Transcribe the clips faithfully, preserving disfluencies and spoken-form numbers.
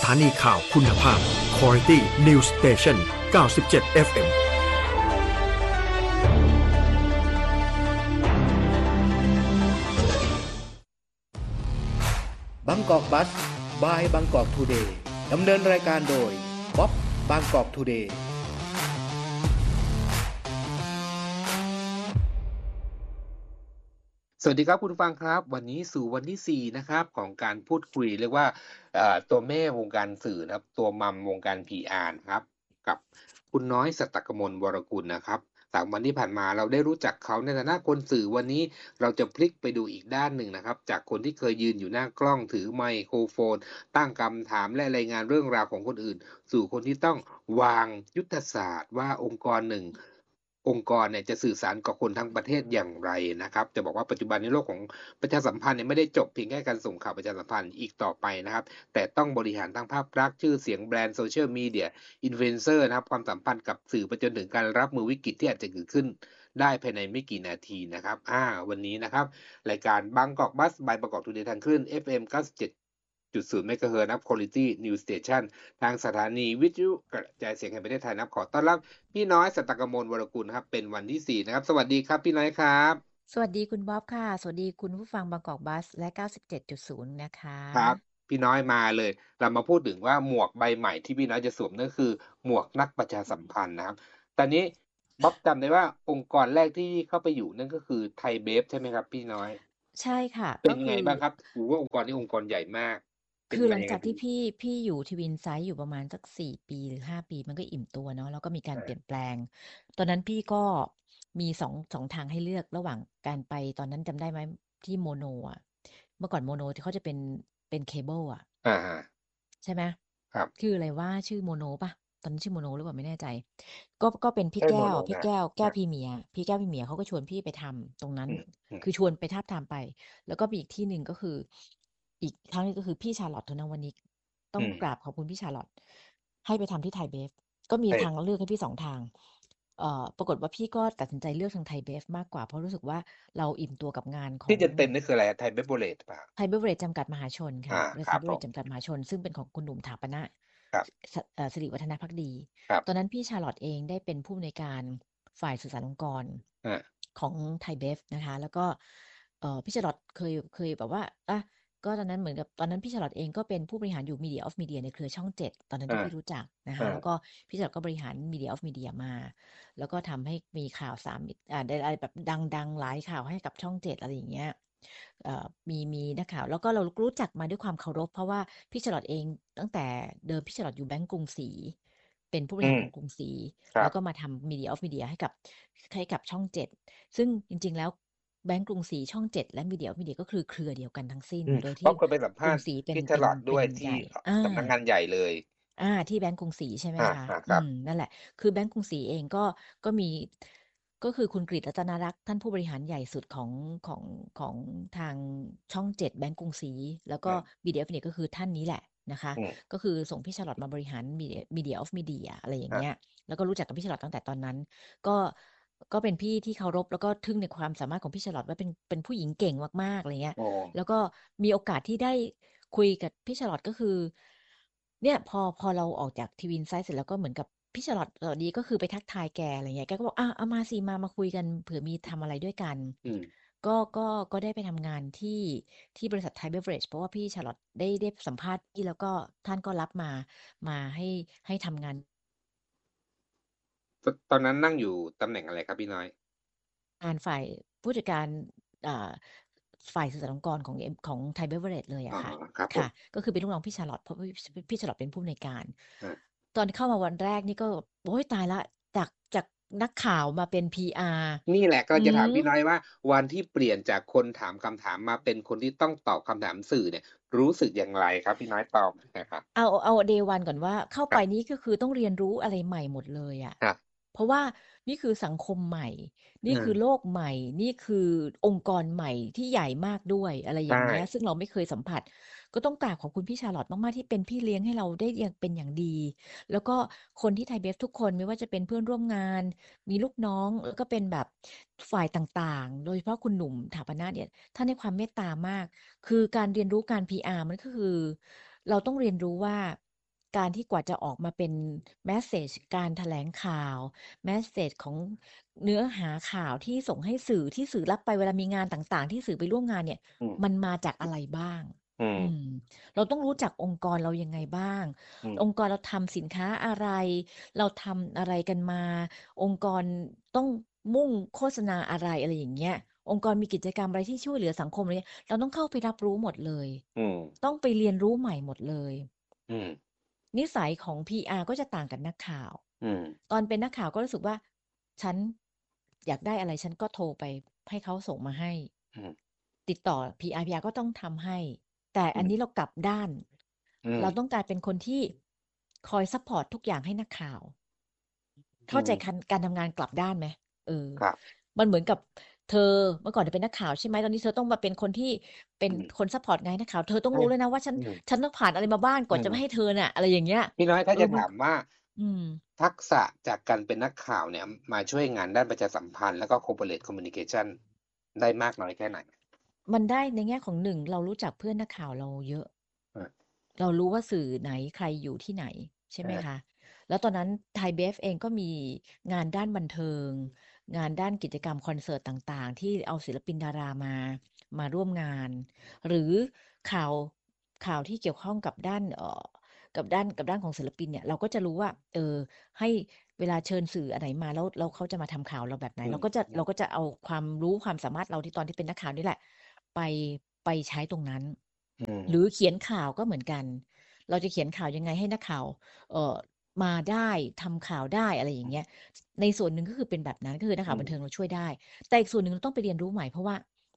านีข่าวคุณภาพ Quality News Station เก้าสิบเจ็ด เอฟ เอ็มบางกอกบัสบายบางกอกทูเดย์ดำเนินรายการโดยบ๊อบบางกอกทูเดย์สวัสดีครับคุณผู้ฟังครับวันนี้สู่วันที่สี่นะครับของการพูดคุยเรียกว่าเอ่อตัวแม่วงการสื่อนะครับตัวมัมวงการ พี อาร์ นะครับกับคุณน้อยสัตตกมลวรกุลนะครับสามวันที่ผ่านมาเราได้รู้จักเขาในฐานะคนสื่อวันนี้เราจะพลิกไปดูอีกด้านหนึ่งนะครับจากคนที่เคยยืนอยู่หน้ากล้องถือไมโครโฟนตั้งคำถามและรายงานเรื่องราวของคนอื่นสู่คนที่ต้องวางยุทธศาสตร์ว่าองค์กรหนึ่งองค์กรเนี่ยจะสื่อสารกับคนทั้งประเทศอย่างไรนะครับจะบอกว่าปัจจุบันในโลกของประชาสัมพันธ์เนี่ยไม่ได้จบเพียงแค่การส่งข่าวประชาสัมพันธ์อีกต่อไปนะครับแต่ต้องบริหารทั้งภาพลักษณ์ชื่อเสียงแบรนด์โซเชียลมีเดียอินฟลูเอนเซอร์นะครับความสัมพันธ์กับสื่อไปจนถึงการรับมือวิกฤตที่อาจจะเกิดขึ้นได้ภายในไม่กี่นาทีนะครับอ่าวันนี้นะครับรายการบางกอกบัสบายบางกอกทูเดย์ทางคลื่น เอฟ เอ็ม เก้าสิบเจ็ดจุดศูนย์ เมกะเฮิรตซ์นะครับ Quality News Station ทางสถานีวิทยุกระจายเสียงแห่งประเทศไทยนะครับขอต้อนรับพี่น้อยสัตตกมลวรกุลนะครับเป็นวันที่สี่นะครับสวัสดีครับพี่น้อยครับสวัสดีคุณบ๊อบค่ะสวัสดีคุณผู้ฟังบางกอกบัสและ เก้าสิบเจ็ดจุดศูนย์ นะคะครับพี่น้อยมาเลยเรามาพูดถึงว่าหมวกใบใหม่ที่พี่น้อยจะสวมนั่นคือหมวกนักประชาสัมพันธ์นะครับตอนนี้บ๊อบจำได้ว่าองค์กรแรกที่เข้าไปอยู่นั่นก็คือไทยเบฟใช่ไหมครับพี่น้อยใช่ค่ะเป็นก็ยังไงคือบ้างครับถือว่าองค์กรนี้องค์กรใหญ่มากเป็นคือหมาลังยังไงจากถึงที่พี่พี่อยู่ทวินไซต์อยู่ประมาณสักสี่ปีหรือห้าปีมันก็อิ่มตัวเนาะแล้วก็มีการอ่าเปลี่ยนแปลงตอนนั้นพี่ก็มีสองสองทางให้เลือกระหว่างการไปตอนนั้นจำได้ไหมที่โมโนอ่ะเมื่อก่อนโมโนที่เขาจะเป็นเป็นเคเบิลอ่ะอ่าฮะใช่ไหมครับชื่ออะไรว่าชื่อโมโนป่ะตอนนั้นชื่อโมโนหรือเปล่าไม่แน่ใจก็ก็เป็นพี่ใช่โมแก้โนนะวพี่แก้วแก้อ่าวพรีเมียร์พี่แก้วพรีเมียร์เขาก็ชวนพี่ไปทำตรงนั้นอืมอืมคือชวนไปทาบทามไปแล้วก็มีอีกที่หนึ่งก็คืออีกครั้งนึงก็คือพี่ชาร์ลอตโทนวันนี้ต้อืองมกราบขอบคุณพี่ชาร์ลอตให้ไปทำที่ไทยเบฟก็มีใช่ทางเลือกให้พี่สองทางเอ่อปรากฏว่าพี่ก็ตัดสินใจเลือกทางไทยเบฟมากกว่าเพราะรู้สึกว่าเราอิ่มตัวกับงานขอที่งจะเต็มนี่คืออะไรไทยเบเวอเรจป่ะไทยเบเวอเรจจำกัดมหาชนอ่าค่ะบริคษัทไทยเบเวอเรจรับผมจำกัดมหาชนซึ่งเป็นของคุณหนุ่มถาปนะครับ สเอ่อสิริวัฒนภักดีครับตอนนั้นพี่ชาร์ลอตเองได้เป็นผู้อำนวยการฝ่ายสื่อสารองค์กรอ่าของไทยเบฟนะคะแล้วก็เอ่อพี่ชาร์ลอตเคยเคยแบบว่าอ่ะก็ตอนนั้นเหมือนกับตอนนั้นพี่ชาร์ลอตเองก็เป็นผู้บริหารอยู่ Media of Media ในเครือช่องเจ็ดตอนนั้นอ่าที่พี่รู้จักนะคะอ่าแล้วก็พี่ชาร์ลอตก็บริหาร Media of Media มาแล้วก็ทำให้มีข่าวสามมิติอ่าได้อะไรแบบดังๆหลายข่าวให้กับช่องเจ็ดอะไรอย่างเงี้ย เอ่อมีมีนักข่าวแล้วก็เรารู้จักมาด้วยความเคารพเพราะว่าพี่ชลอตเองตั้งแต่เดิมพี่ชลอตอยู่แบงก์กรุงศรีเป็นผู้บริหารอืมของกรุงศรีครับแล้วก็มาทำ Media of Media ให้กับให้กับช่องเจ็ดซึ่งจริงๆแล้วแบงก์กรุงศรีช่องเจ็ดและ Media of Media ก็คือเครือเดียวกันทั้งสิ้นอืมโดยที่เพราะเคยไปสัมกรุภาษณ์งศรีเป็นพี่ชเป็นลอตด้เป็นวยที่ใหญ่อาสำนักงานใหญ่เลยอาที่แบงก์กรุงศรีใช่ไหมอ่าคะอ่าครับอืมนั่นแหละคือแบงก์กรุงศรีเองก็ก็มีก็คือคุณกฤษรัตนรักษ์ท่านผู้บริหารใหญ่สุดของของของทางช่องเจ็ดแบงก์กรุงศรีแล้วก็อืม Media of Media ก็คือท่านนี้แหละนะคะอืมก็คือส่งพี่ชาร์ลอตมาบริหาร Media Media of Media อะไรอย่างเงี้ยอ่าแล้วก็รู้จักกับพี่ชาร์ลอตตั้งแต่ตอนนั้นก็ก็เป็นพี่ที่เคารพแล้วก็ทึ่งในความสามารถของพี่ชาร์ลอตว่าเป็นเป็นผู้หญิงเก่งมากๆอะไรเงี้ยโอ้แล้วก็มีโอกาสที่ได้คุยกับพี่ชาร์ลอตก็คือเนี่ยพอพอเราออกจากทีวีอินไซต์เสร็จแล้วก็เหมือนกับพี่ชาร์ลอตสวัสดีก็คือไปทักทายแกอะไรเงี้ยแกก็บอกอ่ะเอามาสิมามาคุยกันเผื่อมีทำอะไรด้วยกันอืมก็ก็ก็ได้ไปทำงานที่ที่บริษัทไทยเบเวอเรจเพราะว่าพี่ชาร์ลอตได้ได้สัมภาษณ์พี่แล้วก็ท่านก็รับมามาให้ให้ทำงานตตอนนั้นนั่งอยู่ตำแหน่งอะไรครับพี่น้อยงานฝ่ายผู้จัดการอ่าฝ่ายสื่อสารองค์กรของเอ็มของไทยเบเวอเรจเลยอ๋ออะค่ะครับผมค่ะก็คือเป็นลูกน้องพี่ชาร์ลอตเพราะพี่พี่ชาร์ลอตเป็นผู้อำนวยการอ่าตอนเข้ามาวันแรกนี่ก็โอ๊ยตายแล้วจากจากนักข่าวมาเป็น พี อาร์นี่แหละก็อืจะถามมพี่น้อยว่าวันที่เปลี่ยนจากคนถามคำถามมาเป็นคนที่ต้องตอบคำถามสื่อเนี่ยรู้สึกอย่างไรครับพี่น้อยตอบนะครับเอาเอา day one ก่อนว่าเข้าไปครับนี่ก็คือต้องเรียนรู้อะไรใหม่หมดเลยอะครับเพราะว่านี่คือสังคมใหม่อืนี่คือโลมกใหม่นี่คือองค์กรใหม่ที่ใหญ่มากด้วยอะไรอใช่ย่างเงี้ยซึ่งเราไม่เคยสัมผัสก็ต้องกราบขอบคุณพี่ชาร์ลอตมากๆที่เป็นพี่เลี้ยงให้เราได้อย่างเป็นอย่างดีแล้วก็คนที่ไทยเบฟทุกคนไม่ว่าจะเป็นเพื่อนร่วมงานมีลูกน้องแล้วก็เป็นแบบฝ่ายต่างๆโดยเฉพาะคุณหนุ่มถาปนาเนี่ยท่านให้ความเมตตามากคือการเรียนรู้การ พี อาร์ มันก็คือ เราต้องเรียนรู้ว่าการที่กว่าจะออกมาเป็นแมสเสจการแถลงข่าวแมสเสจของเนื้อหาข่าวที่ส่งให้สื่อที่สื่อรับไปเวลามีงานต่างๆ ที่สื่อไปร่วมงานเนี่ยอืมมันมาจากอะไรบ้างอืมอืม เราต้องรู้จักองค์กรเรายังไงบ้างอืมองค์กรเราทำสินค้าอะไร เราทำอะไรกันมา องค์กรต้องมุ่งโฆษณาอะไรอะไรอย่างเงี้ย องค์กรมีกิจกรรมอะไรที่ช่วยเหลือสังคมอะไรเงี้ยเราต้องเข้าไปรับรู้หมดเลยอืมต้องไปเรียนรู้ใหม่หมดเลยอืมนิสัยของ พี อาร์ ก็จะต่างกับนักข่าวอืมตอนเป็นนักข่าวก็รู้สึกว่า ฉันอยากได้อะไรฉันก็โทรไปให้เขาส่งมาให้อืมติดต่อ พี อาร์ พี อาร์ ก็ต้องทำให้ แต่อือันมนี้เรากลับด้านอืมเราต้องกลายเป็นคนที่คอยซัปพอร์ตทุกอย่างให้นักข่าวอืเข้าใจมคัน การทำงานกลับด้านไหม? เออครับมันเหมือนกับเธอ เมื่อก่อนเธอเป็นนักข่าวใช่ไหม ตอนนี้เธอต้องมาเป็นคนที่เป็อืนมคนซัปพอร์ตงานให้นักข่าว เธอต้องใช่รู้เลยนะว่าฉันอืมฉันต้องผ่านอะไรมาบ้างอก่ือนจะมามให้เธอน่ะ อะไรอย่างเงี้ยพี่น้อยถ้าเออ มันจะถามว่าอืมทักษะจากการเป็นนักข่าวเนี่ย มาช่วยงานด้านประชาสัมพันธ์ แล้วก็ Corporate Communication ได้มากน้อยแค่ไหน? มันได้ในแง่ของ หนึ่ง เรารู้จักเพื่อนนักข่าวเราเยอะอาเรารู้ว่าสื่อไหนใครอยู่ที่ไหน ใช่ไหมอาคะ แล้วตอนนั้น Thaiเบฟ เองก็มีงานด้านบันเทิง งานด้านกิจกรรมคอนเสิร์ตต่าง ๆ ที่เอาศิลปินดารามา มาร่วมงาน หรือข่าว ข่าวที่เกี่ยวข้องกับด้าน เอ่อ กับด้าน กับด้านของศิลปินเนี่ย เราก็จะรู้ว่า เออ ให้เวลาเชิญสื่ออันไหนมา แล้ว แล้วเขาจะมาทำข่าวเราแบบไหนอืมเราก็จะครเรัาบก็จะเอาความรู้ความสามารถเราที่ตอนที่เป็นนักข่าวนี่แหละ ไป ไปใช้ตรงนั้นอืมหรือเขียนข่าวก็เหมือนกัน เราจะเขียนข่าวยังไงให้นักข่าว เอ่อ มาได้ ทำข่าวได้ อะไรอย่าอืมงเงี้ย ในส่วนหนึ่งก็คือเป็นแบบนั้น ก็คือนักอข่าืวบันเทิงมเราช่วยได้ แต่อีกส่วนหนึ่งเราต้องไปเรียนรู้ใหม่ เพราะว่า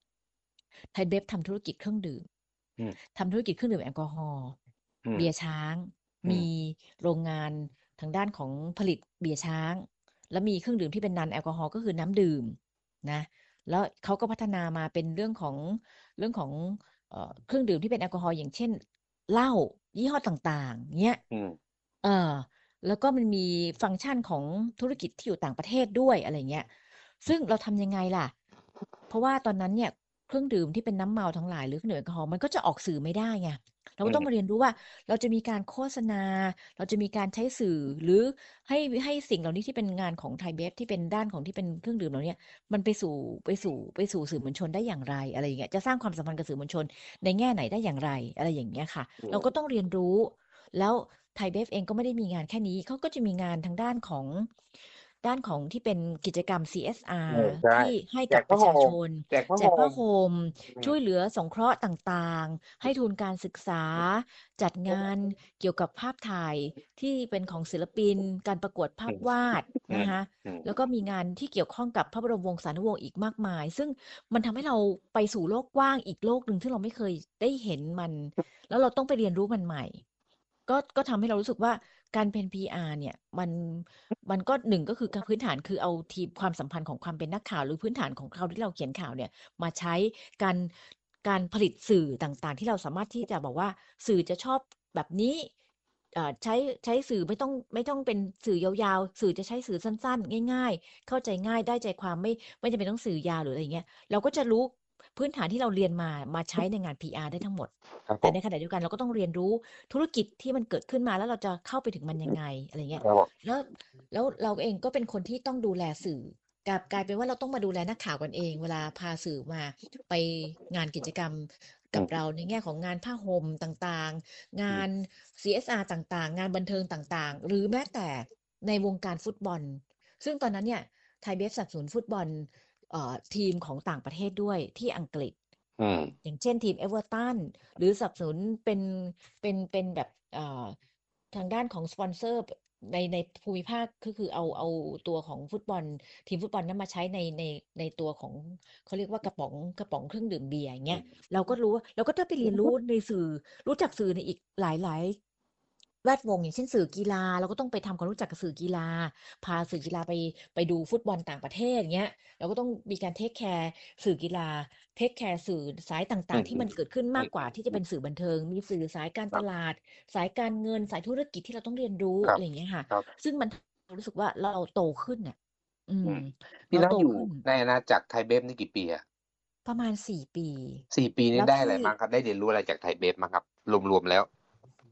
Thai เบฟ ทำธุรกิจเครื่องดื่มอืมทำธุรกิจเครื่องดื่มแอลกอฮอล์อืมเบียร์ช้างอืมมีโรงงานทางด้านของผลิตเบียร์ช้าง แล้วมีเครื่องดื่มที่เป็น non แอลกอฮอล์ ก็คือน้ำดื่มนะ แล้วเขาก็พัฒนามาเป็นเรื่องของ เรื่องของ เอ่อ เครื่องดื่มที่เป็นแอลกอฮอล์ อย่างเช่น เหล้ายี่ห้อต่าง ๆ เงี้ยอืมเออ แล้วก็มันมีฟังก์ชันของธุรกิจที่อยู่ต่างประเทศด้วย อะไรอย่างเงี้ย ซึ่งเราทำยังไงล่ะ เพราะว่าตอนนั้นเนี่ย เครื่องดื่มที่เป็นน้ำเมาทั้งหลาย หรือเครื่องดื่มแอลกอฮอล์ มันก็จะออกสื่อไม่ได้ไง เราอืก็ต้องมมาเรียนรู้ว่า เราจะมีการโฆษณา เราจะมีการใช้สื่อ หรือให้ ให้สิ่งเหล่านี้ที่เป็นงานของ Thai เบฟ ที่เป็นด้านของที่เป็นเครื่องดื่มเหล่าเนี้ย มันไปสู่ ไปสู่ ไปสู่สื่อมวลชนได้อย่างไร อะไรอย่างเงี้ย จะสร้างความสัมพันธ์กับสื่อมวลชนในแง่ไหนได้อย่างไร อะไรอย่างเงี้ยค่ะอืมเราก็ต้องเรียนรู้ แล้ว Thai เบฟ เองก็ไม่ได้มีงานแค่นี้ เขาก็จะมีงานทางด้านของ ด้านของที่เป็นกิจกรรม ซี เอส อาเออ ใช่ที่ให้แจกผกับป้าระหชา่ชมนแจกผ้าแจห่กผ้ามห่มอืมช่วยเหลือสงเคราะห์ต่าง ๆ ให้ทุนการศึกษา จัดงานเกี่ยวกับภาพถ่ายที่เป็นของศิลปิน การประกวดภาอืมพวาดอืมนะคะอืมแล้วก็มีงานที่เกี่ยวข้องกับพระบรมวงศานุวงศ์อีกมากมาย ซึ่งมันทำให้เราไปสู่โลกกว้างอีกโลกหนึ่ง ซึ่งเราไม่เคยได้เห็นมัน แล้วเราต้องไปเรียนรู้มันใหม่ ก็ ก็ทำให้เรารู้สึกว่า การเป็น พี อาร์ เนี่ย มัน มันก็ หนึ่ง ก็คือ ก พื้นฐานคือเอาทีม ความสัมพันธ์ของความเป็นนักข่าว หรือพื้นฐานของเราที่เราเขียนข่าวเนี่ย มาใช้การ การผลิตสื่อต่าง ๆ ที่เราสามารถที่จะบอกว่า สื่อจะชอบแบบนี้ เอ่อ ใช้ ใช้สื่อไม่ต้อง ไม่ต้องเป็นสื่อยาว ๆ สื่อจะใช้สื่อสั้น ๆ ง่าย ๆ เข้าใจง่าย ได้ใจความ ไม่ ไม่จำเป็นต้องสื่อยาว หรืออะไรอย่างเงี้ย เราก็จะรู้พื้นฐานที่เราเรียนมา มาใช้ในงาน พี อาร์ ได้ทั้งหมด แตครับผ่มในขณะเดียวกันเราก็ต้องเรียนรู้ธุรกิจที่มันเกิดขึ้นมา แล้วเราจะเข้าไปถึงมันยังไง อะไรเงี้ยครับผมแล้ว แล้วเราเองก็เป็นคนที่ต้องดูแลสื่อ กลับกลายเป็นว่าเราต้องมาดูแลนักข่าวกันเอง เวลาพาสื่อมาไปงานกิจกรรมอืมกับเราในแง่ของงานผ้าห่มต่าง ๆ งอืาม น ซี เอส อาร์ ต่าง ๆ งานบันเทิงต่าง ๆ หรือแม้แต่ในวงการฟุตบอล ซึ่งตอนนั้นเนี่ย Thai เบฟ สนับสนุนฟุตบอล เอ่อ ทีมของต่างประเทศด้วยที่อังกฤษอืมอย่างเช่น ทีม Everton หรือสนับสนุนเป็น เป็น เป็นแบบ เอ่อ ทางด้านของสปอนเซอร์ ใน ในภูมิภาค ก็คือเอา เอาตัวของฟุตบอล ทีมฟุตบอลนั้นมาใช้ใน ใน ในตัวของ เขาเรียกว่ากระป๋อง กระป๋องเครื่องดื่มเบียร์ อย่างอเงืี้ยมเราก็รู้ว่า เราก็ต้องไปเรียนรู้ในสื่อ รู้จักสื่อในอีกหลาย ๆ แวดวง อย่างเช่น สื่อกีฬา เราก็ต้องไปทำความรู้จักกับสื่อกีฬา พาสื่อกีฬาไป ไปดูฟุตบอลต่างประเทศ อย่างเงี้ย เราก็ต้องมีการเทกแคร์สื่อกีฬา เทกแคร์สื่อสายตอื่างมๆ ที่มันเกิดขึ้นอืมมากกว่าที่จะเป็นสื่อบันเทิง มีสื่อสายการครตับลาด สายการเงิน สายธุรกิจที่เราต้องเรียนรู้ครอัะบไรอย่างเงี้ยค่ะครับซึ่งมัน เรารู้สึกว่าเราโตขึ้นน่ะ อือืมม พเีร่าน้อโยอยู่ตขึ้นในอาณาจักร Thai เบฟ นี่กี่ปีอะ? ประมาณ สี่ ปีสี่ ปีนแลี้วได้ทอะไรี่บ้างครับ? ได้เรียนรู้อะไรจาก Thai เบฟ บ้างครับ รวม ๆ แล้ว?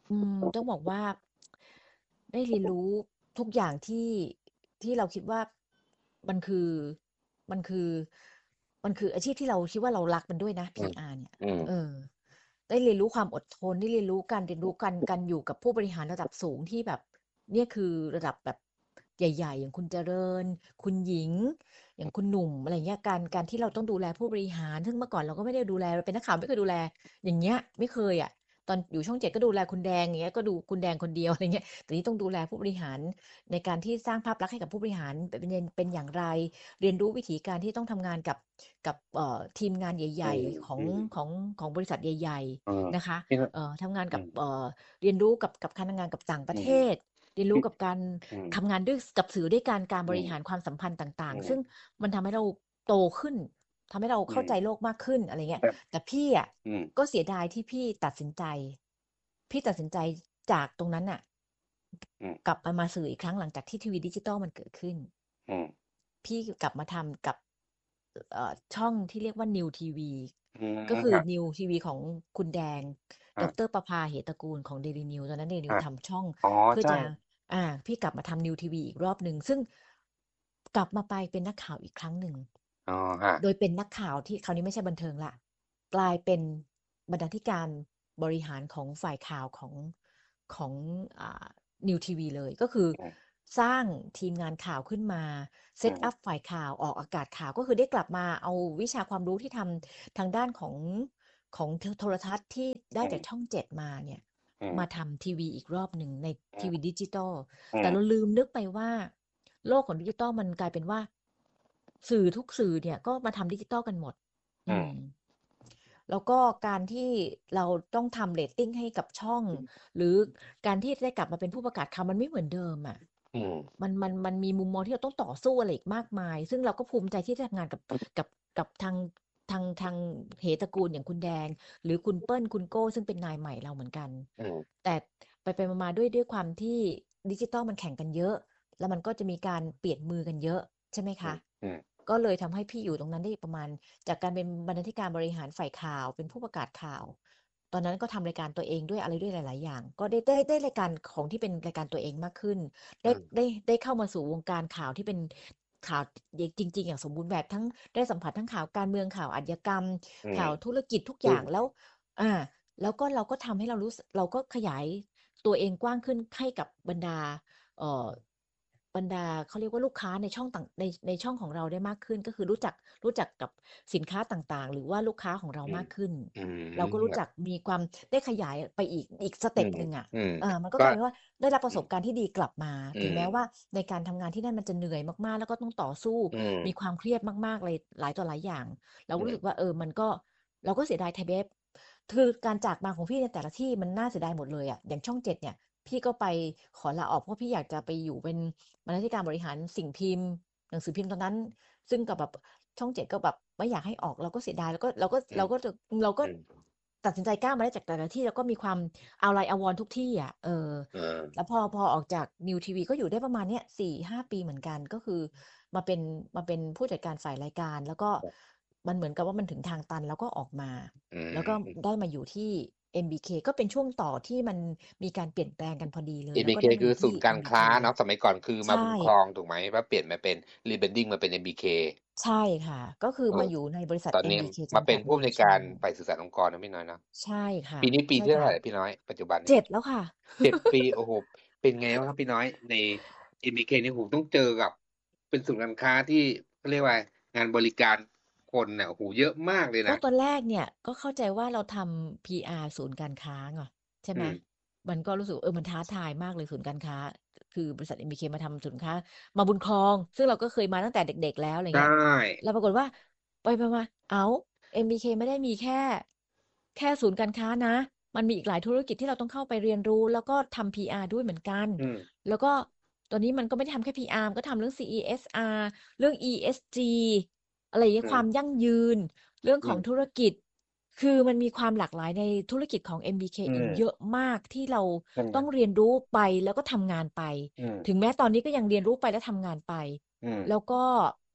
อืมต้องบอกว่า ได้เรียนรู้ทุกอย่างที่ที่เราคิดว่ามันคือมันคือมันคืออาชีพที่เราคิดว่าเรารักมันด้วยนะอืมพี อาร์ เนี่ยอืมเออ ได้เรียนรู้ความอดทน ได้เรียนรู้การเรียนรู้การการอยู่กับผู้บริหารระดับสูงที่แบบ เนี่ยคือระดับแบบใหญ่ ๆ อย่างคุณเจริญ คุณหญิง อย่างคุณหนุ่มอะไรเงี้ย การการที่เราต้องดูแลผู้บริหาร ซึ่งเมื่อก่อนเราก็ไม่ได้ดูแล เราเป็นนักข่าวไม่เคยดูแล อย่างเงี้ย ไม่เคยอะ ตอนอยู่ช่อง เจ็ด ก็ดูแลคุณแดง อย่างเงี้ย ก็ดูคุณแดงคนเดียว อะไรเงี้ย แต่นี่ต้องดูแลผู้บริหารในการที่สร้างภาพลักษณ์ให้กับผู้บริหารเป็นเป็นเป็นอย่างไร เรียนรู้วิธีการที่ต้องทำงานกับกับเอ่อทีมงานใอืหญ่มๆ ขออืงมของ ของบริษัทใหญ่เออๆ นะคะพี่ก็เอ่อ ทำงานอืกับมเอ่อ เรียนรู้กับ กับการทำงานกับต่างปอืระเทมศ เรียนรพู้ี่กับการอืมทำงานด้วย กับสื่อด้วยกัน การอืมบริหารความสัมพันธ์ต่าองืๆมซึ่งมันทำให้เราโตขึ้น ทำให้เราอืเข้าใจมโลกมากขึ้น อะไรเงี้ยแต่แต่พี่อะอืมก็เสียดายที่พี่ตัดสินใจ พี่ตัดสินใจจากตรงนั้นน่ะอืมกลับมา มาสื่ออีกครั้งหลังจากที่ทีวีดิจิทัลมันเกิดขึ้นอืมพี่กลับมาทำกับ เอ่อ ช่องที่เรียกว่า New ที วีอืมก็คือครับ New ที วี ของคุณแดงครดับร. ประภา เหตระกูลของ Daily News ตอนนั้น Daily ค News ทำช่องอ๋อ ใช่เพื่อจะ อ่า พี่กลับมาทำ New ที วี อีกรอบหนึ่ง ซึ่งกลับมาไปเป็นนักข่าวอีกครั้งหนึ่งอ๋อ ครับโดยเป็นนักข่าวที่คราวนี้ไม่ใช่บันเทิงแล้ว กลายเป็นบรรณาธิการบริหารของฝ่ายข่าวของ ของ อ่า New ที วี เลย ก็คืออืมสร้างทีมงานข่าวขึ้นมา เซอืตมอัปฝ่ายข่าว ออกอากาศข่าว ก็คือได้กลับมาเอาวิชาความรู้ที่ทำทางด้านของ ของโท โทรทัศน์ที่ได้อืมจากช่อง เจ็ด มาเนี่ยอืมมาทำทีวีอีกรอบหนึ่งในอืมทีวีดิจิทัลอืมแต่เราลืมนึกไปว่า โลกของดิจิทัลมันกลายเป็นว่า สื่อทุกสื่อเนี่ยก็มาทำดิจิทัลกันหมดอือืมม แล้วก็การที่เราต้องทำเรตติงให้กับช่อง หรือการที่ได้กลับมาเป็นผู้ประกาศข่าวมันไม่เหมือนเดิมอะอืมมัน มัน มันมีมุมมองที่เราต้องต่อสู้อะไรอีกมากมาย ซึ่งเราก็ภูมิใจที่ได้ทำงานกับ กับ กับทาง ทาง ทางเหตระกูลอย่างคุณแดง หรือคุณเปิ้ล คุณโก้ ซึ่งเป็นนายใหม่เราเหมือนกันอืมแต่ไป ๆ มา ๆ ด้วย ด้วยความที่ดิจิทัลมันแข่งกันเยอะ แล้วมันก็จะมีการเปลี่ยนมือกันเยอะ ใช่ไหมคอืะม อืมก็เลยทำให้พี่อยู่ตรงนั้นได้ประมาณ จากการเป็นบรรณาธิการบริหารฝ่ายข่าว เป็นผู้ประกาศข่าว ตอนนั้นก็ทำรายการตัวเองด้วยอะไรด้วยหลาย ๆ อย่าง ก็ได้ ได้ ได้รายการของที่เป็นรายการตัวเองมากขึ้น ไดอื้มได้ ได้เข้ามาสู่วงการข่าวที่เป็นข่าว ย จริง ๆ อย่างสมบูรณ์แบบ ทั้งได้สัมผัสทั้งข่าวการเมือง ข่าวอาชญากรรมอืมข่าวธุรกิจทุกซอึ่ย่งาง แล้ว อา แล้วก็เราก็ทำให้เรารู้ ส เราก็ขยายตัวเองกว้างขึ้นให้กับบรรดา เอ่อ บรรดา เขาเรียกว่าลูกค้าในช่องต่าง ใน ในช่องของเราได้มากขึ้น ก็คือรู้จัก รู้จักกับสินค้าต่าง ๆ หรือว่าลูกค้าของเราอืมมากขึ้นอืมเราก็รูค้รับจัก มีความได้ขยายไปอีก อีกสเตอืปมหนึ่งอะอืมเออ มันก็ก็กลายเป็นว่าได้รับปอืมระสบการณ์ที่ดีกลับมาอืถึงแม้ว่ามในการทำงานที่นั่นมันจะเหนื่อยมาก ๆ แล้วก็ต้องต่อสู้อืมมีความเครียดมาก ๆ เลย หลายต่อหลายอย่าง เราอืมก็รู้สึกว่า เออ มันก็ เราก็เสียดายไทยเบฟ คือการจากมาของพี่ในแต่ละที่มันน่าเสียดายหมดเลยอะ อย่างช่อง เจ็ด เนี่ย พี่ก็ไปขอลาออก เพราะพี่อยากจะไปอยู่เป็นบรรณาธิการบริหารสิ่งพิมพ์ หนังสือพิมพ์ตอนนั้น ซึ่งก็แบบช่อง เจ็ด ก็แบบไม่อยากให้ออก เราก็เสียดาย เราก็ เราก็อืมเราก็จะ เราก็อืมตัดสินใจก้าวมาได้จากแต่ละที่ แล้วก็มีความอาลัยอาวรณ์ทุกที่อะ เออเออแล้วพอ พอออกจาก New ที วี ก็อยู่ได้ประมาณเนี้ย สี่ห้า ปีเหมือนกัน ก็คือมาเป็น มาเป็นผู้จัดการฝ่ายรายการ แล้วก็ครับมันเหมือนกับว่ามันถึงทางตัน เราก็ออกมาอืแล้วก็มได้มาอยู่ที่ เอ็ม บี เค ก็เป็นช่วงต่อที่มันมีการเปลี่ยนแปลงกันพอดีเลย แล้วก็เอ็ม บี เคได้มาคือยูอ่ทศูี่นย์กาเอ็มรบีคเค้าเนาะ สมัยก่อนคือใชมา่บุญครองถูกไหม? ว่าเปลี่ยนมาเป็น rebranding มาเป็น เอ็ม บี เคใช่ค่ะ ก็คือเออมาอยู่ในบริษัทตอนนี้เอ็ม บี เค จมาำเปก็ันดผู้อำนวยกเลย ใช่ารฝ่ายสื่อสารองค์กรนะพี่น้อยเนาะใช่ค่ะปีนี้ปีใช่ที่เท่าคไ่ระอะพี่น้อย ปัจจุบันเนี่เจย? ็ด แล้วค่ะเจ็ด ปี โอ้โฮ เป็นไงบ้างครับพี่น้อย ใน เอ็ม บี เค นี่ โอ้โฮ ต้องเจอกับ เป็นศูนย์การค้าที่ เขาเรียกว่าอะไร งานบริการคนน่ะ โอ้โฮ เยอะมากเลยก็นะตอนแรกเนี่ย ก็เข้าใจว่าเราทำ พี อาร์ ศูนย์การค้าไง ใช่อืไหมมมันก็รู้สึกว่า เออ มันท้าทายมากเลยศูนย์การค้า คือบริษัท เอ็ม บี เค มาทำศูนย์ค้า มาบุญครอง ซึ่งเราก็เคยมาตั้งแต่เด็ก ๆ แล้ว อะไรใชเงี้ย่แล้วปรากฏว่า ไป ๆ มา ๆ อ้าว เอ็ม บี เค ไม่ได้มีแค่ แค่ศูนย์การค้านะ มันมีอีกหลายธุรกิจที่เราต้องเข้าไปเรียนรู้ แล้วก็ทำ พี อาร์ ด้วยเหมือนกันอืมแล้วก็ตอนนี้มันก็ไม่ได้ทำแค่ พี อาร์ มันก็ทำเรื่อง ซี อี เอส อาร์ เรื่อง อี เอส จี อะไรอย่างเงี้อืย ความมยั่งยืน เรื่องอืมของธุรกิจ คือมันมีความหลากหลายในธุรกิจของ เอ็ม บี เคอืมเองเยอะมาก ที่เราใช่ไหม? ต้องเรียนรู้ไปแล้วก็ทำงานไปอืมถึงแม้ตอนนี้ก็ยังเรียนรู้ไปและทำงานไปอืมแล้วก็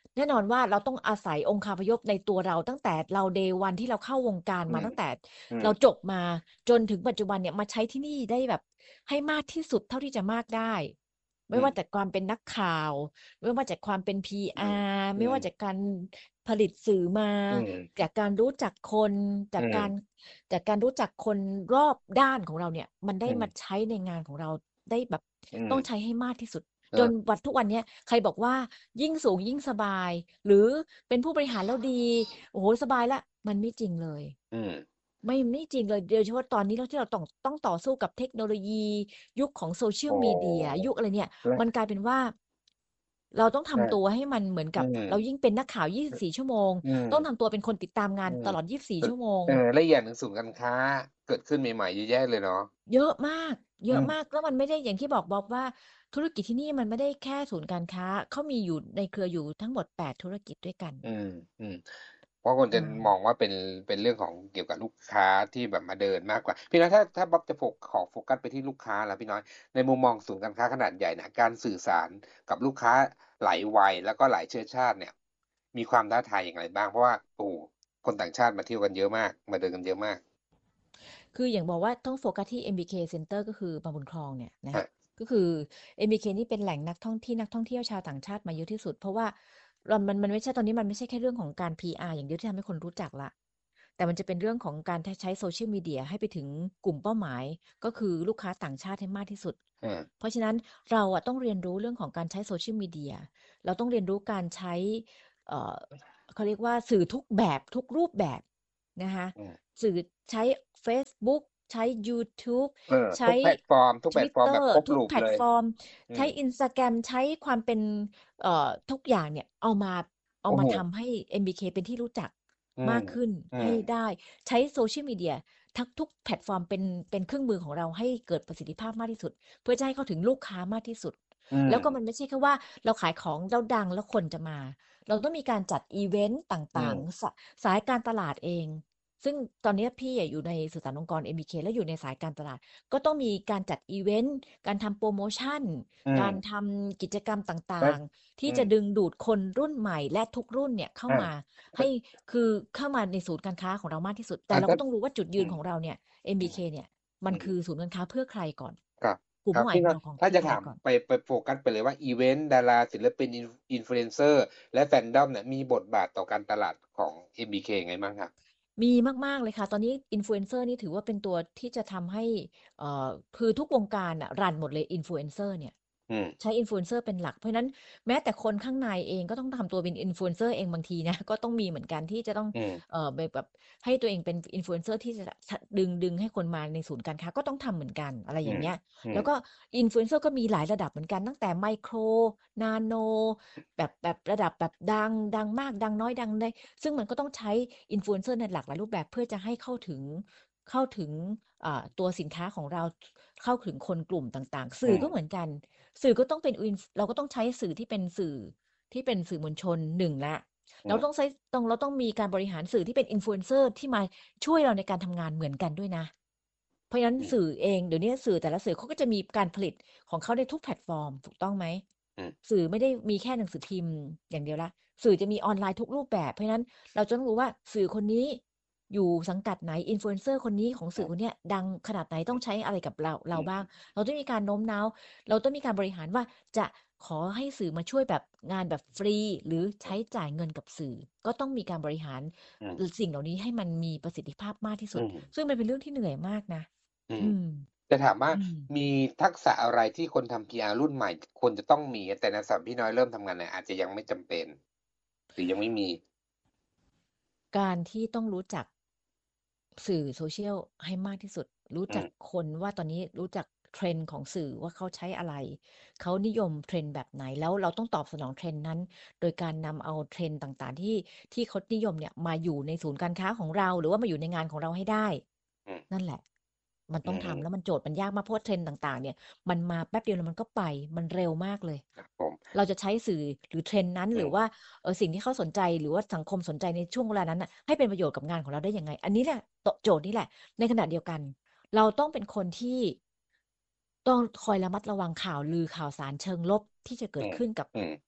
แน่นอนว่าเราต้องอาศัยองคาพยพในตัวเราตั้งแต่เรา day วันที่เราเข้าวงการอืมาม ตั้งแต่อืมเราจบมาจนถึงปัจจุบันเนี่ยมาใช้ที่นี่ได้แบบให้มากที่สุดเท่าที่จะมากได้อืไม่ว่าม จากความเป็นนักข่าว ไม่ว่าจากความเป็นอืมพี อาร์อืไม่ว่าม จากการผลิตสื่อมาอืมจากการรู้จักคน จาอืกการมจากการรู้จักคนรอบด้านของเราเนี่ย มันไดอื้มาม ใช้ในงานของเราได้แบบอืมต้องใช้ให้มากที่สุดเอจนอวันทุกวันเนี้ยใครบอกว่ายิ่งสูงยิ่งสบาย หรือเป็นผู้บริหารแล้วดี โอ้โฮ สบายแล้ว มันไม่จริงเลยอืมไม่ ไม่จริงเลย โดยเฉพาะตอนนี้ แล้วที่เราต้อง ต้องต่อสู้กับเทคโนโลยี ยุคของโอ้ Social Media ยุคอะไรเนี่ยและมันกลายเป็นว่า เราต้องทำใช่ตัวให้มันเหมือนอืกับมเรายิ่งเป็นนักข่าว ยี่สิบสี่ ชั่วโมงอืมต้องทำตัวเป็นคนติดตามงาอืมนตลอด ยี่สิบสี่อชั่วโมงเออ และอีกอย่างหนึ่งศูนย์การค้าเกิดขึ้นใหม่ ๆ เยอะแยะเลยเนาะเยอะมาก เยอือะมมาก แล้วมันไม่ได้อย่างที่บอก Bob ว่า ธุรกิจที่นี่มันไม่ได้แค่ศูนย์การค้า เขามีอยู่ในเครืออยู่ทั้งหมด แปด ธุรกิจด้วยกันอืม อืม เพราะคนเจะมออองว่าเป็น เป็นเรื่องของเกี่ยวกับลูกค้าที่แบบมาเดินมากกว่า พี่น้อย ถ้า ถ้า Bob จะโฟ ขอโฟกัสไปที่ลูกค้าล่ะพี่น้อย ในมุมมองศูนย์การค้าขนาดใหญ่เนี่ย การสื่อสารกับลูกค้าหลายวัย แล้วก็หลายเชื้อชาติเนี่ย มีความท้าทายอย่างไรบ้าง? เพราะว่า โอ้โฮ คนต่างชาติมาเที่ยวกันเยอะมาก มาเดินกันเยอะมากคืออย่างบอกว่าต้องโฟกัสที่ เอ็ม บี เค เซ็นเตอร์ ก็คือบางบุญครองเนี่ยนะครับก็คือ เอ็ม บี เค นี่เป็นแหล่งนักท่อง ที่นักท่องเที่ยวชาวต่างชาติมาเยอะที่สุด เพราะว่าเรา มัน มันไม่ใช่ ตอนนี้มันไม่ใช่แค่เรื่องของการ พี อาร์ อย่างเดียวที่ทำให้คนรู้จักแล้ว แต่มันจะเป็นเรื่องของการ ท ใช้ Social Media ให้ไปถึงกลุ่มเป้าหมาย ก็คือลูกค้าต่างชาติให้มากที่สุดเออเพราะฉะนั้นเราอะต้องเรียนรู้เรื่องของการใช้ Social Media เราต้องเรียนรู้การใช้ เอ่อ เขาเรียกว่าสื่อทุกแบบทุกรูปแบบนะคะอืมสื่อ ใช้เฟซบุ๊ก ใช้ยูทูบเออใชทุ้กแพลตฟอร์ม ทุกแพลตฟอร์มแบ Twitter บครบทุก loop แพลเลยตฟอร์มอืใช้ม Instagram ใช้ความเป็น เอ่อ ทุกอย่างเนี่ยเอามา เอโอา้มาโฮทำให้ เอ็ม บี เค เป็นที่รู้จักอืมมากขึ้นอืมให้ได้ ใช้ Social Media ทั้งทุกแพลตฟอร์มเป็น เป็นเครื่องมือของเราให้เกิดประสิทธิภาพมากที่สุด เพื่อจะให้เข้าถึงลูกค้ามากที่สุดอืแล้วก็มมันไม่ใช่แค่ว่าเราขายของแล้วดังแล้วคนจะมา เราต้องมีการจัดอิเวนต์ตอื่างมๆ ส สายการตลาดเอง ซึ่งตอนเนี้ยพี่อะอยู่ในสื่อสารองค์กร เอ็ม บี เค และอยู่ในสายการตลาด ก็ต้องมีการจัดอิเวนต์ การทำโพรโมชันอืการมทำกิจกรรมตแล่้าวง ๆ ที่อืมจะดึงดูดคนรุ่นใหม่และทุกรุ่นเนี่ยเข้าอามาแใล้ห้วคือเข้ามาในศูนย์การค้าของเรามากที่สุด แตอ่า ถเราก้า็ต้องรู้ว่าจุดอยืนมของเราเนี่ย เอ็มอืมบี เค เนี่ย มัอืมนคือศูนย์การค้าเพื่อใครก่อนครับกลุ่มเป้าหมาครับพยี่ขอน้งอยเราของถ้าคือจะใครถามก่อนไป ไปโฟกัสไปเลยว่า อิเวนต์ ดารา ศิลปิน อิน Influencer และ Fandom เนี่ย มีบทบาทต่อการตลาดของ เอ็ม บี เค ยังไงบ้างครับ? มีมาก ๆ เลยค่ะ ตอนนี้ Influencer นี่ถือว่าเป็นตัวที่จะทำให้ เอ่อ คือทุกวงการน่ะรันหมดเลย Influencer เนี่ยอืมใช้ Influencer เป็นหลัก เพราะฉะนั้นแม้แต่คนข้างในเองก็ต้องทำตัวเป็น Influencer เองบางทีนะ ก็ต้องมีเหมือนกันที่จะต้องอืมเอ่อ ไปแบบให้ตัวเองเป็น Influencer ที่จะ ช ดึง ดึงให้คนมาในศูนย์การค้า ก็ต้องทำเหมือนกัน อะไรอืมอย่างเงี้ยอืมแล้วก็ Influencer ก็มีหลายระดับเหมือนกัน ตั้งแต่ไมโคร นาโน แบบ แบบระดับแบบดัง ดังมาก ดังน้อย ดังได้ ซึ่งมันก็ต้องใช้ Influencer ในหลากหลายรูปแบบ เพื่อจะให้เข้าถึง เข้าถึง อ่า ตัวสินค้าของเรา เข้าถึงคนกลุ่มต่าง ๆอสืื่อมก็เหมือนกัน สื่อก็ต้องเป็น Inf เราก็ต้องใช้สื่อที่เป็นสื่อ ที่เป็นสื่อมวลชน หนึ่ง แล้วอืมเราต้องใช้ ต้อง เราต้องมีการบริหารสื่อที่เป็น Influencer ที่มาช่วยเราในการทำงานเหมือนกันด้วยนะ เพราะฉะนั้นอืมสื่อเอง เดี๋ยวนี้สื่อแต่ละสื่อเขาก็จะมีการผลิตของเขาในทุกแพลตฟอร์ม ถูกต้องไหม? อืมสื่อไม่ได้มีแค่หนังสือพิมพ์อย่างเดียวแล้ว สื่อจะมีออนไลน์ทุกรูปแบบ เพราะฉะนั้นเราจะต้องรู้ว่าสื่อคนนี้อยู่สังกัดไหน Influencer คนนี้ของอืมสื่อคนเนี้ยดังขนาดไหนอตื้อมงใช้อะไรกับเราอเรืามบ้าง เราต้องมีการโน้มน้าว เราต้องมีการบริหารว่า จะขอให้สื่อมาช่วยแบบงานแบบฟรี หรือใอช้ืมจ่ายเงินกับสื่อ ก็ต้องมีการบริหารอืมล สิ่งเหล่านี้ให้มันมีประสิทธิภาพมากที่อสุืดมซึ่งมันเป็นเรื่องที่เหนื่อยมากนะอืมอืมจะถามว่าอืมมีทักษะอะไรที่คนทำ พี อาร์ รุ่นใหม่ควรจะต้องมี แต่ในสำหรับพี่น้อยเริ่มทำงานเนี่ยอาจจะยังไม่จำเป็น หรือยังไม่มี? การที่ต้องรู้จัก สื่อ Social ให้มากที่สุด รู้จักอืมคนว่าตอนนี้รู้จัก trend ของสื่อว่าเขาใช้อะไร เขานิยม trend แบบไหน แล้วเราต้องตอบสนอง trend นั้น โดยการนำเอา trend ต่าง ๆ ที่ ที่เขานิยมเนี่ยมาอยู่ในศูนย์การค้าของเรา หรือว่ามาอยู่ในงานของเราให้ได้อืมนั่นแหละ มันอต้องืทำ แล้มวมันโจทย์มันยากมาก เพราะว่า trend ต่าง ๆ เนี่ย มันมาแป๊บเดียวแล้วมันก็ไป มันเร็วมากเลยครับผมเราจะใช้สื่อหรือ trend นั้นอืมหรือว่า เอ่อ สิ่งที่เขาสนใจ หรือว่าสังคมสนใจในช่วงเวลานั้นน่ะ ให้เป็นประโยชน์กับงานของเราได้ยังไง อันนี้แหละ โตะ โจทย์นี้แหละ ในขณะเดียวกัน เราต้องเป็นคนที่ ต้องคอยระมัดระวังข่าวลือข่าวสารเชิงลบที่จะเกอืิดมขึ้นกับอืม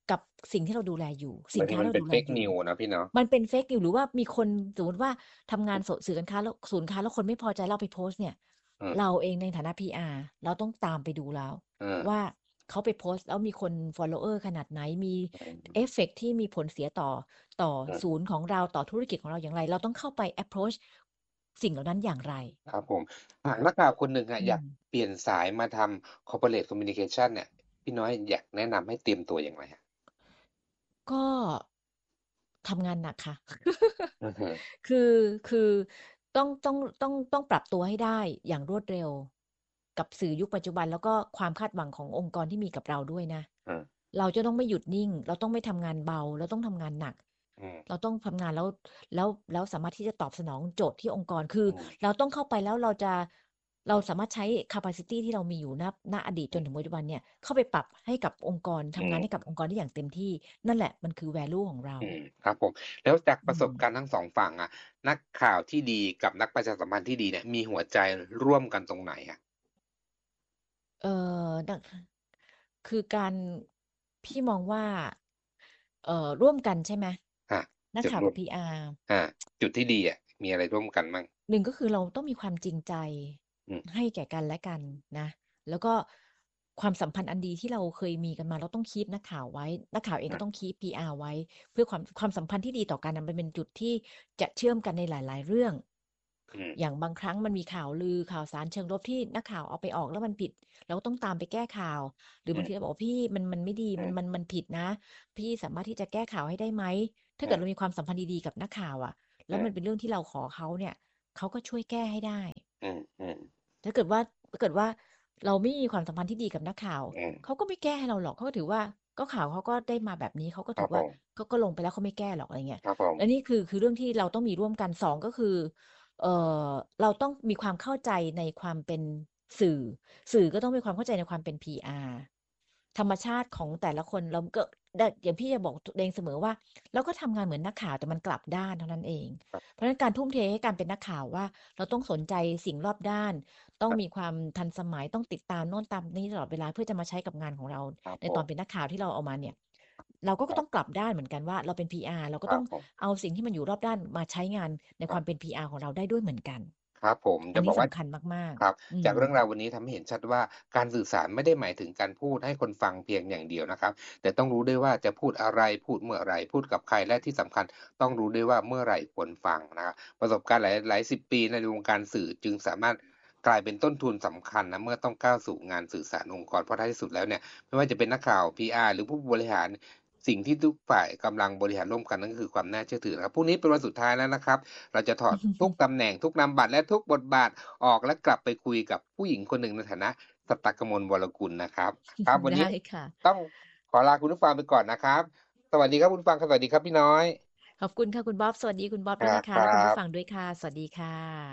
กับสิ่งที่เราดูแลอยู่ สิบางนทีค้ามันเราเป็นดูแล Fake อยู่ News นะพี่เนาะมันเป็น Fake News หรือว่ามีคนสมมุติว่าทำงานโส สื่อการค้าแล้ว ศูนย์ค้าแล้วคนไม่พอใจแล้วเอาไปโพสต์เนี่ยอืมเราเองในฐานะ พี อาร์ เราต้องตามไปดูแล้วอืมว่าเขาไปโพสต์แล้วมีคน follower ขนาดไหน มีอืมเอฟเฟกต์ที่มีผลเสียต่อ ต่ออืมศูนย์ของเรา ต่อธุรกิจของเราอย่างไร เราต้องเข้าไป approach สิ่งเหล่านั้นอย่างไรครับผม หากนักข่าวคนหนึ่งอะอือยากมเปลี่ยนสายมาทำ Corporate Communication เนี่ย พี่น้อยอยากแนะนำให้เตรียมตัวอย่างไรอะ? ก็ทำงานหนักค่ะอือฮึคือ คือต้อง ต้อง ต้อง ต้องปรับตัวให้ได้อย่างรวดเร็ว กับสื่อยุคปัจจุบัน แล้วก็ความคาดหวังขององค์กรที่มีกับเราด้วยนะอืมเราจะต้องไม่หยุดนิ่ง เราต้องไม่ทำงานเบา เราต้องทำงานหนักอืมเราต้องทำงานแล้ว แล้ว แล้วสามารถที่จะตอบสนองโจทย์ที่องค์กร คืออืมเราต้องเข้าไปแล้วเราจะ เราสามารถใช้ capacity ที่เรามีอยู่ ณ ณ อดีตจนถึงปัจจุบันเนี่ย เข้าไปปรับให้กับองค์กรอืทำงานมให้กับองค์กรได้อย่างเต็มที่ นั่นแหละมันคือ value ของเราอืม ครับผม แล้วจากอืประสบมการณ์ทั้ง สอง ฝั่งอะ นักข่าวที่ดีกับนักประชาสัมพันธ์ที่ดีเนี่ย มีหัวใจร่วมกันตรงไหนอะ? เอ่อ นัก คือการ พี่มองว่า เอ่อ ร่วมกันใช่ไหม? อานักข่าวกับจุดร่วมพี อาร์อา จุดที่ดีอะ มีอะไรร่วมกันมั่ง? หนึ่ง ก็คือเราต้องมีความจริงใจอืมให้แก่กันและกันนะ แล้วก็ความสัมพันธ์อันดีที่เราเคยมีกันมา เราต้อง keep นักข่าวไว้ นักข่าวเองอืมก็ต้อง keep พี อาร์ ไว้ เพื่อความ ความสัมพันธ์ที่ดีต่อกันน่ะ มันเป็นจุดที่จะเชื่อมกันในหลาย ๆ เรื่องอืมอย่างบางครั้งมันมีข่าวลือ ข่าวสารเชิงลบที่นักข่าวเอาไปออกแล้วมันผิด เราก็ต้องตามไปแก้ข่าว หรืออืมบางทีเราบอกว่า "พี่มัน มันไม่ดีอืมมัน มัน มันผิดนะ พี่สามารถที่จะแก้ข่าวให้ได้ไหม?" ถ้าอืเกิดมเรามีความสัมพันธ์ดี ๆ กับนักข่าวอะ แล้อืวมันมเป็นเรื่องที่เราขอเขาเนี่ย เขาก็ช่วยแก้ให้ได้อืม ๆถ้าเกิดว่า ถ้าเกิดว่าเราไม่มีความสัมพันธ์ที่ดีกับนักข่าวอืมเขาก็ไม่แก้ให้เราหรอก เขาก็ถือว่า ก็ข่าวเขาก็ได้มาแบบนี้ เขาก็ถครืับอว่าผมเขาก็ลงไปแล้วเขาไม่แก้หรอก อะไรเงี้ยครับผมและนี่คือ คือเรื่องที่เราต้องมีร่วมกัน สอง ก็คือ เอ่อ เราต้องมีความเข้าใจในความเป็นสื่อ สื่อก็ต้องมีความเข้าใจในความเป็น พี อาร์ ธรรมชาติของแต่ละคนเราก็ ด อย่างพี่จะบอกตัวเองเสมอว่า เราก็ทำงานเหมือนนักข่าวแต่มันกลับด้านเท่านั้นเองครับเพราะฉะนั้นการทุ่มเทให้การเป็นนักข่าวว่า เราต้องสนใจสิ่งรอบด้าน ต้อครับงมีความทันสมัย ต้องติดตามโน่นตามนี่ตลอดเวลา เพื่อจะมาใช้กับงานของเราครับในตอนผมเป็นนักข่าวที่เราเอามาเนี่ย เราก็ครก็ตั้บองกลับด้านเหมือนกันว่า เราเป็น พี อาร์ เราก็ครตั้องบผมเอาสิ่งที่มันอยู่รอบด้านมาใช้งานในครควัาบมเป็น พี อาร์ ของเราได้ด้วยเหมือนกันครับผมอจัะนนบี้อกว่าสำคัญมากครับๆ อืจากเรื่องมราววันนี้ทำให้เห็นชัดว่า การสื่อสารไม่ได้หมายถึงการพูดให้คนฟังเพียงอย่างเดียวนะครับ แต่ต้องรู้ด้วยว่าจะพูดอะไร พูดเมื่อไหร่ พูดกับใคร และที่สำคัญต้องรู้ด้วยว่าเมื่อไหร่ควรฟังนะครับ ประสบการณ์หลาย หลายสิบปีในวงการสื่อจึงสามารถกลายเป็นต้นทุนสำคัญนะ เมื่อต้องก้าวสู่งานสื่อสารองค์กร เพราะท้ายที่สุดแล้วเนี่ย ไม่ว่าจะเป็นนักข่าว พี อาร์ หรือผู้บริหาร สิ่งที่ทุกฝ่ายกำลังบริหารร่วมกันนั่นก็คือความน่าเชื่อถือนะครับ พรุ่งนี้เป็นวันสุดท้ายแล้วนะครับ เราจะถอดทุกตำแหน่ง ทุกนามบัตร และทุกบทบาทออก และกลับไปคุยกับผู้หญิงคนหนึ่งในฐานะ สตกมล วรกุลนะครับ ครับ วันไดนี้้ค่ะต้องขอลาคุณผู้ฟังไปก่อนนะครับ สวัสดีครับคุณผู้ฟังครับ สวัสดีครับพี่น้อยขอบคุณค่ะคุณบ๊อบ สวัสดีคุณบ๊อบคด้วยรับนะคะครและคุณผู้ับฟังด้วยค่ะ สวัสดีค่ะ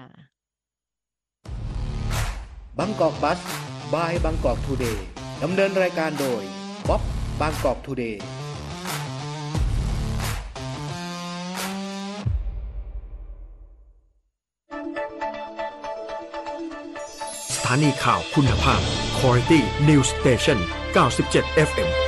บางกอกบัส บายบางกอกทูเดย์ ดำเนินรายการโดย บ๊อบ บางกอกทูเดย์สถานีข่าวคุณภาพ Quality News Station เก้าสิบเจ็ด เอฟ เอ็ม